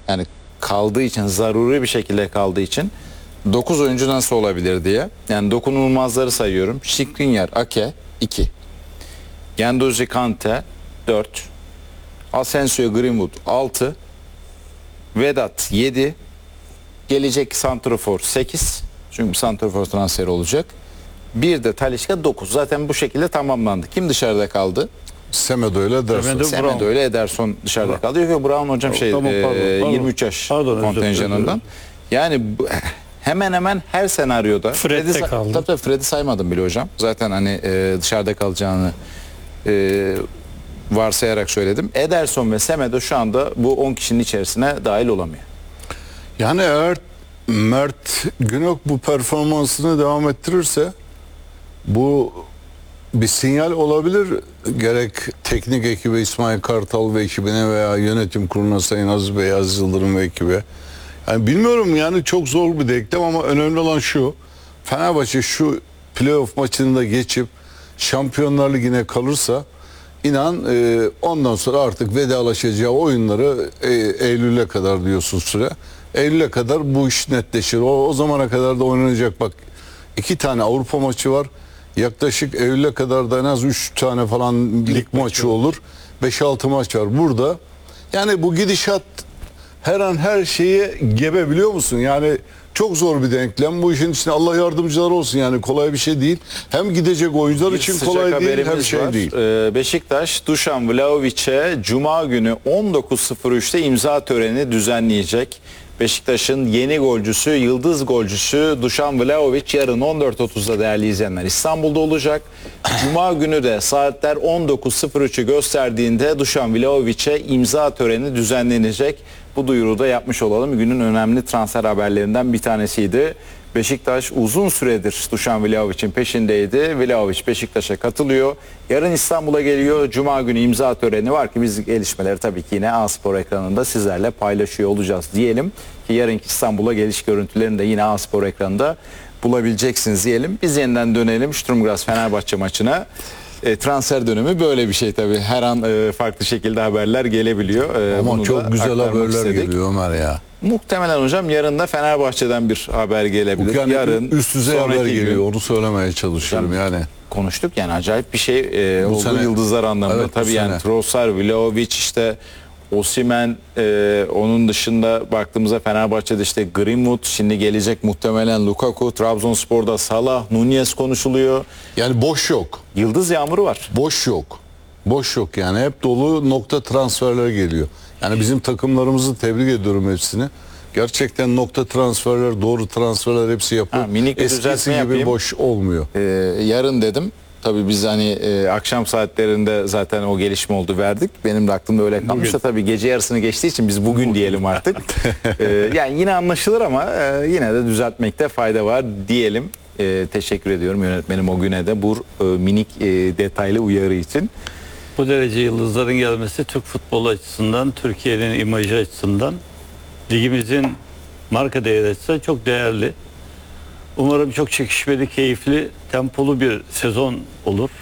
Yani kaldığı için, zaruri bir şekilde kaldığı için 9 oyuncu nasıl olabilir diye. Yani dokunulmazları sayıyorum. Skriniar, Ake 2. Guendouzi, Kante 4. Asensio, Greenwood 6. Vedat 7. Gelecek santrafor 8. Çünkü santrafor transferi olacak. Bir de Talisca 9. Zaten bu şekilde tamamlandı. Kim dışarıda kaldı? Semedo ile Ederson. Semedo ile Ederson dışarıda kaldı. Yok Brown hocam Tamam, pardon. 23 yaş Pardon, kontenjanından. Yani hemen hemen her senaryoda Fred de kaldı. Tabii Fred'i saymadım bile hocam. Zaten hani dışarıda kalacağını varsayarak söyledim. Ederson ve Semedo şu anda bu 10 kişinin içerisine dahil olamıyor. Yani eğer Mert Günok bu performansını devam ettirirse bu bir sinyal olabilir. Gerek teknik ekibe İsmail Kartal ve ekibine veya yönetim kuruluna Sayın Aziz Bey, Aziz Yıldırım ve ekibe. Yani bilmiyorum, yani çok zor bir denklem ama önemli olan şu: Fenerbahçe şu playoff maçını da geçip Şampiyonlar Ligi'ne kalırsa inan ondan sonra artık vedalaşacağı oyunları Eylül'e kadar diyorsun süre. Eylül'e kadar bu iş netleşir. O zamana kadar da oynanacak, bak 2 tane Avrupa maçı var. Yaklaşık Eylül'e kadar da en az 3 tane falan lig maçı olur. 5-6 maç var burada. Yani bu gidişat her an her şeye gebe, biliyor musun? Yani çok zor bir denklem. Bu işin içinde Allah yardımcıları olsun, yani kolay bir şey değil. Hem gidecek oyuncular için kolay değil, hem şey değil. Beşiktaş Dušan Vlahović'e Cuma günü 19.03'te imza töreni düzenleyecek. Beşiktaş'ın yeni golcüsü, yıldız golcüsü Dušan Vlahović yarın 14.30'da değerli izleyenler İstanbul'da olacak. Cuma günü de saatler 19.03'ü gösterdiğinde Dušan Vlahović'e imza töreni düzenlenecek. Bu duyuruyu da yapmış olalım. Günün önemli transfer haberlerinden bir tanesiydi. Beşiktaş uzun süredir Dušan Vlahović'in peşindeydi. Vlahović Beşiktaş'a katılıyor. Yarın İstanbul'a geliyor. Cuma günü imza töreni var ki biz gelişmeleri tabii ki yine A-Spor ekranında sizlerle paylaşıyor olacağız diyelim. Ki yarınki İstanbul'a geliş görüntülerini de yine A-Spor ekranında bulabileceksiniz diyelim. Biz yeniden dönelim Sturm Graz Fenerbahçe maçına. Transfer dönemi böyle bir şey tabii. Her an farklı şekilde haberler gelebiliyor. Ama Bunu çok güzel haberler geliyor Ömer ya. Muhtemelen hocam yarın da Fenerbahçe'den bir haber gelebilir. Yani yarın üst düzey haber sonraki geliyor. gün Onu söylemeye çalışıyorum yani. konuştuk yani acayip bir şey oldu sene, yıldızlar anlamında. evet, tabii yani sene. Trossard, Vlahović, işte Osimhen, onun dışında baktığımızda Fenerbahçe'de işte Greenwood, şimdi gelecek muhtemelen Lukaku, Trabzonspor'da Salah, Nunez konuşuluyor. Yani boş yok. Yıldız yağmuru var. Boş yok. Boş yok yani. Hep dolu nokta transferler geliyor. Yani bizim takımlarımızı tebrik ediyorum hepsini. Gerçekten nokta transferler, doğru transferler hepsi yapıyor. Minik bir Eskisi düzeltme gibi yapayım. boş olmuyor. Yarın dedim. Tabii biz hani akşam saatlerinde zaten o gelişme oldu, verdik. Benim de aklımda öyle kalmış da tabii gece yarısını geçtiği için biz bugün diyelim artık. Yani yine anlaşılır ama yine de düzeltmekte fayda var diyelim. Teşekkür ediyorum yönetmenim o güne de bu minik detaylı uyarı için. Bu derece yıldızların gelmesi Türk futbolu açısından, Türkiye'nin imajı açısından, ligimizin marka değeri açısından çok değerli. Umarım çok çekişmeli, keyifli, tempolu bir sezon olur.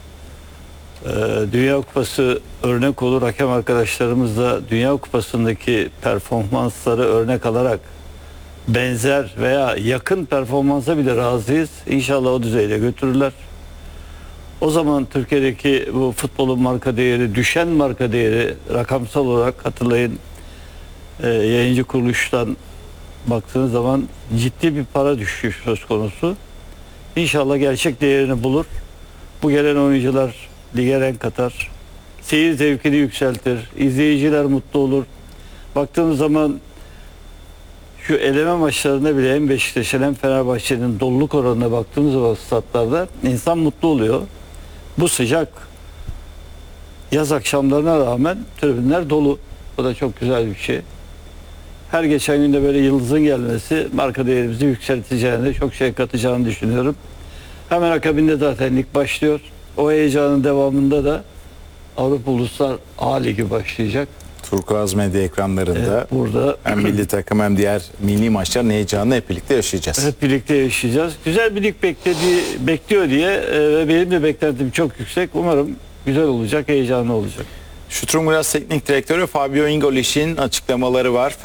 Dünya Kupası örnek olur. Hakem arkadaşlarımız da Dünya Kupası'ndaki performansları örnek alarak benzer veya yakın performansa bile razıyız. İnşallah o düzeyde götürürler. O zaman Türkiye'deki bu futbolun marka değeri, düşen marka değeri rakamsal olarak hatırlayın, yayıncı kuruluştan baktığınız zaman ciddi bir para düşüş söz konusu. İnşallah gerçek değerini bulur. Bu gelen oyuncular lige renk katar. Seyir zevkini yükseltir. İzleyiciler mutlu olur. Baktığımız zaman şu eleme maçlarında bile hem Beşiktaş'ın hem Fenerbahçe'nin doluluk oranına baktığımız zaman statlarda insan mutlu oluyor. Bu sıcak yaz akşamlarına rağmen tribünler dolu. Bu da çok güzel bir şey. Her geçen günde böyle yıldızın gelmesi marka değerimizi yükselteceğini, çok şey katacağını düşünüyorum. Hemen akabinde zaten lig başlıyor. O heyecanın devamında da Avrupa Uluslar A Ligi başlayacak. Turkuaz medya ekranlarında Burada hem milli takım hem diğer milli maçların heyecanını hep birlikte yaşayacağız. hep birlikte yaşayacağız. Güzel bir lig bekliyor diye ve benim de beklentim çok yüksek. Umarım güzel olacak, heyecanlı olacak. Sturm Graz Teknik Direktörü Fabio Ingoliş'in açıklamaları var.